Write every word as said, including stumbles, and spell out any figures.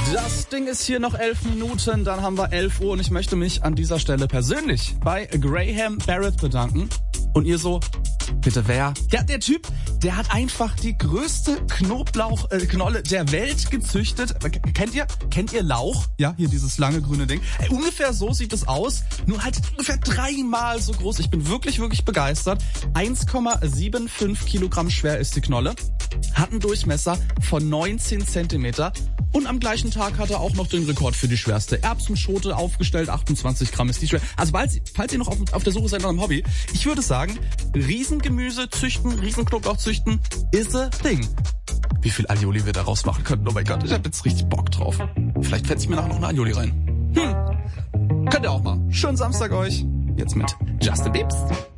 Das Ding ist hier noch elf Minuten, dann haben wir elf Uhr und ich möchte mich an dieser Stelle persönlich bei Graham Barrett bedanken. Und ihr so, bitte wer? Ja, der Typ, der hat einfach die größte Knoblauchknolle äh, der Welt gezüchtet. Kennt ihr? Kennt ihr Lauch? Ja, hier dieses lange grüne Ding. Äh, ungefähr so sieht es aus, nur halt ungefähr dreimal so groß. Ich bin wirklich, wirklich begeistert. eins Komma fünfundsiebzig Kilogramm schwer ist die Knolle, hat einen Durchmesser von neunzehn Zentimeter. Und am gleichen Tag hat er auch noch den Rekord für die schwerste Erbsenschote aufgestellt. achtundzwanzig Gramm ist die schwer. Also falls, falls ihr noch auf, auf der Suche seid nach einem Hobby, ich würde sagen, Riesengemüse züchten, Riesenknoblauch züchten, is a thing. Wie viel Aioli wir daraus machen können, oh mein Gott, ich hab jetzt richtig Bock drauf. Vielleicht fetze ich mir nachher noch eine Aioli rein. Hm, könnt ihr auch mal. Schönen Samstag euch. Jetzt mit Justin Biebs.